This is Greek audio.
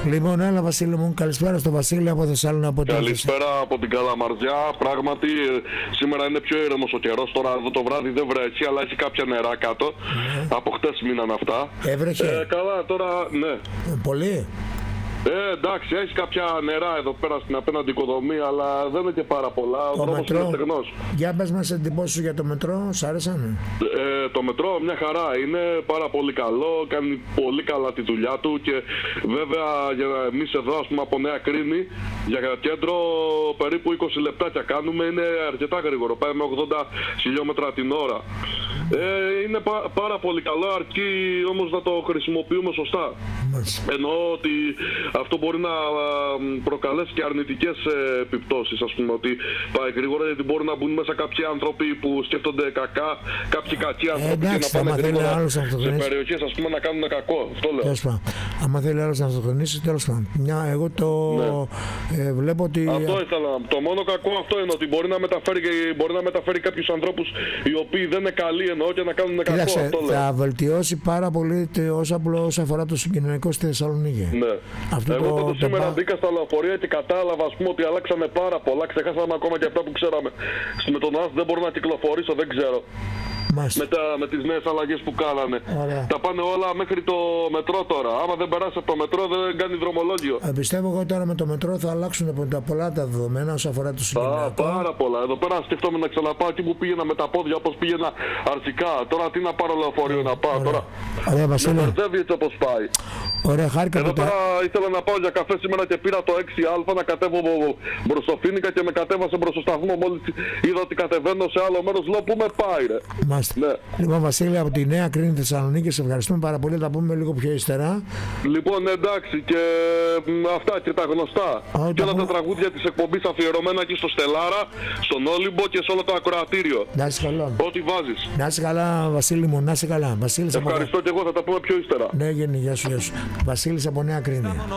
Λοιπόν, έλα Βασίλη μου, καλησπέρα στο Βασίλη από Θεσσαλονίκη. Καλησπέρα από την Καλαμαριά. Πράγματι, σήμερα είναι πιο ήρεμος ο καιρός. Τώρα εδώ το βράδυ δεν βρέχει, αλλά έχει κάποια νερά κάτω. Από χτες μείναν αυτά. Έβρεχε. Καλά, τώρα ναι. Πολύ. Εντάξει, έχει κάποια νερά εδώ πέρα στην απέναντι οικοδομή, αλλά δεν είναι και πάρα πολλά. Ο δρόμος είναι στεγνός. Για πες μας εντυπώσεις σου για το μετρό, σ' άρεσαν? Το μετρό μια χαρά είναι, πάρα πολύ καλό, κάνει πολύ καλά τη δουλειά του και βέβαια για εμείς εδώ ας πούμε από Νέα Κρίνη για κέντρο περίπου 20 λεπτάκια κάνουμε, είναι αρκετά γρήγορο, πάει με 80 χιλιόμετρα την ώρα. Είναι πάρα πολύ καλό, αρκεί όμως να το χρησιμοποιούμε σωστά. Εννοώ ότι αυτό μπορεί να προκαλέσει και αρνητικές επιπτώσεις, ας πούμε, ότι πάει γρήγορα, γιατί μπορεί να μπουν μέσα κάποιοι άνθρωποι που σκέφτονται κακά, κάποιοι κακοί άνθρωποι και να πάνε γρήγορα σε περιοχές, ας πούμε, να κάνουν κακό. Αυτό λέω. Άμα θέλει άλλος να αυτοκτονήσει, τέλος πάντων. Εγώ το βλέπω ότι... Αυτό ήθελα. Το μόνο κακό αυτό είναι ότι μπορεί να μεταφέρει κάποιους ανθρώπους οι οποίοι δεν είναι καλοί, εννοώ, και να κάνουν κακό. Αυτό λέω. Θα βελτιώσει πάρα πολύ όσο αφορά το συγκοινωνικό στη Θεσσαλονίκη. Ναι. Εγώ πάντως σήμερα μπήκα στα λεωφορεία και κατάλαβα, ας πούμε, ότι αλλάξανε πάρα πολλά. Ξεχάσαμε ακόμα και αυτά που ξέραμε. Με τον ΑΣ δεν μπορώ να κυκλοφορήσω, δεν ξέρω. Με τις νέες αλλαγές που κάνανε. Τα πάνε όλα μέχρι το μετρό τώρα. Άμα δεν περάσει από το μετρό δεν κάνει δρομολόγιο. Πιστεύω εγώ τώρα με το μετρό θα αλλάξουν πολλά τα δεδομένα όσο αφορά το συγκοινωνικό. Πάρα πολλά. Εδώ πέρα σκεφτόμουν να ξαναπάω εκεί που πήγαινα με τα πόδια όπως πήγαινα αρχικά. Τώρα τι να πάρω λεωφορείο να πάω τώρα. Ωραία, Βασίλη. Με μπερδεύει έτσι όπως πάει. Ωραία, χάρηκα. Εδώ πέρα ήθελα να πάω για καφέ σήμερα και πήρα το 6α να κατέβω μπρος στο Φοίνικα και με κατέβασε μπρος στο σταθμό. Μόλις είδα ότι κατεβαίνω σε άλλο μέρος, λέω πού με πάει ρε. Ναι. Λοιπόν, Βασίλη, από τη Νέα Κρίνη Θεσσαλονίκη, σε ευχαριστούμε πάρα πολύ. Θα πούμε λίγο πιο ύστερα. Λοιπόν, εντάξει, και αυτά και τα γνωστά. Και όλα τα τραγούδια της εκπομπής αφιερωμένα εκεί στο Στελάρα, στον Όλυμπο και σε όλο το ακροατήριο. Να είσαι καλά. Ό,τι βάζεις. Να είσαι καλά, Βασίλη μου, να είσαι καλά. Βασίλης ευχαριστώ και εγώ, θα τα πούμε πιο ύστερα. Ναι, γεια σου. Βασίλης από Νέα Κρίνη.